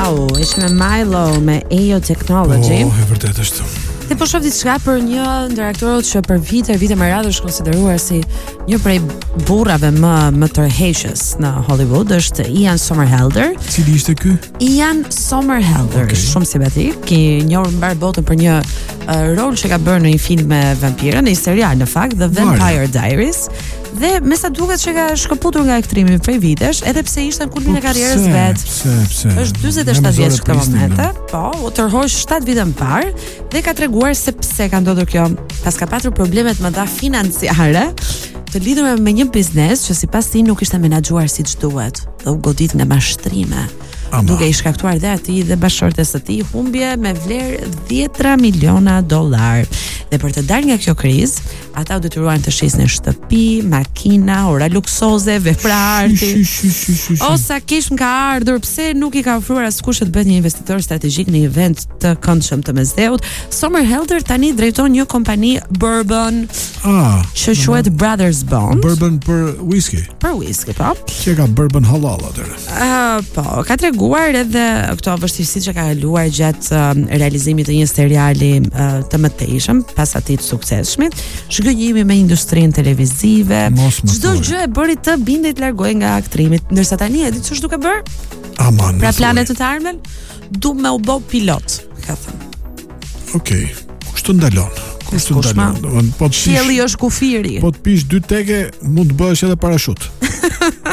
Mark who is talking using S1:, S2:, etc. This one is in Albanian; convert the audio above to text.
S1: Wow, ishte me Milo me AO Technology.
S2: Po, e vërtet është.
S1: Dhe po shoh diçka për një ndër aktorët që për vite me radhë është konsideruar si një prej burrave më tërheqës në Hollywood, është Ian Somerhalder.
S2: Cili ishte ky?
S1: Ian Somerhalder, shumë simpatik, i njohur mbar botën për një rol që ka bërë në një film me vampira, në një serial në fakt, The Vampire Diaries. Dhe me sa duket që ka shkëputur nga aktrimi prej vitesh, edhe pse ishte në kulmin e karrierës vet.
S2: Pse?
S1: Është 47 vjeç këtë momente. Po, u tërhoq 7 vite më parë dhe ka treguar se pse ka ndodhur kjo, pas ka patur problemet më dha financiare të lidhura me një biznes që sipas tij nuk ishte menaxhuar siç duhet dhe u godit nga mashtrime. Duke i shkaktuar dhe atij dhe bashkëshortes së tij humbje me vlerë $10 miliona. Dhe për të dalë nga kjo krizë, ata u detyruan të shisnin shtëpi, makina, ora luksoze, vepra arti. O sa kish më ka ardhur, pse nuk i ka ofruar askush të bëhet një investitor strategjik në një vend të këndshëm të mesdheut. Somerhalder tani drejton një kompani bourbon që quhet Brothers Bond.
S2: Bourbon për whisky.
S1: Për whisky, po.
S2: Që ka bourbon halal atëre.
S1: Po, ka treguar edhe këto vështirësitë që ka kaluar gjatë realizimit të një seriali të mëtejshëm, pas atij të suksesshëm, shgënjimi me industrinë televizive, çdo gjë e bëri të bindej të largohej nga aktrimi, ndërsa tani e di ç'është duke bër?
S2: Aman.
S1: Pra planet të ardhmen, du me u bë pilot, ka thënë.
S2: Okej. Kushtë ndalon?
S1: Qielli është kufiri.
S2: Po të pish 2 teke, mund të bëhesh edhe parashut.